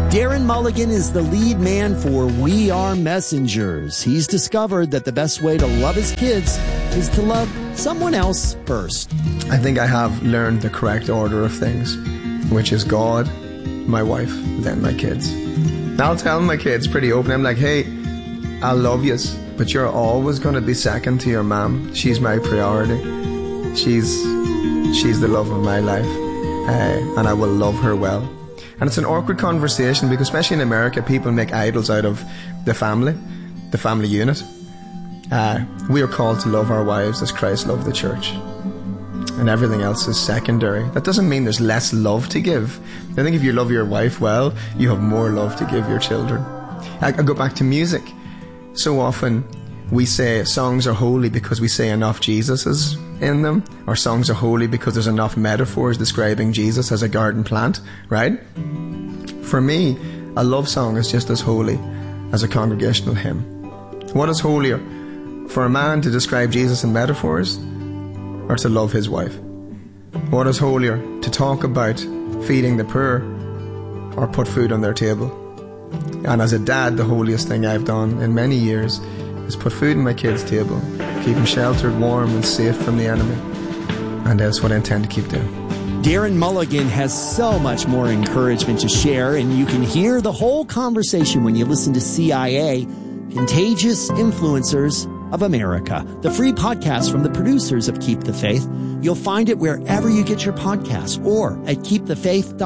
Darren Mulligan is the lead man for We Are Messengers. He's discovered that the best way to love his kids is to love someone else first. I think I have learned the correct order of things, which is God, my wife, then my kids. Now I'll tell my kids pretty open. I'm like, hey, I love yous, but you're always going to be second to your mom. She's my priority. She's the love of my life, and I will love her well. And it's an awkward conversation because especially in America, people make idols out of the family unit. We are called to love our wives as Christ loved the church. And everything else is secondary. That doesn't mean there's less love to give. I think if you love your wife well, you have more love to give your children. I go back to music. So often we say songs are holy because we say enough Jesuses in them, or songs are holy because there's enough metaphors describing Jesus as a garden plant, right? For me, a love song is just as holy as a congregational hymn. What is holier? For a man to describe Jesus in metaphors, or to love his wife? What is holier? To talk about feeding the poor, or put food on their table? And as a dad, the holiest thing I've done in many years is put food on my kids' table, keep them sheltered, warm and safe from the enemy. And that's what I intend to keep doing. Darren Mulligan has so much more encouragement to share, and you can hear the whole conversation when you listen to CIA, Contagious Influencers of America, the free podcast from the producers of Keep the Faith. You'll find it wherever you get your podcasts or at keepthefaith.com.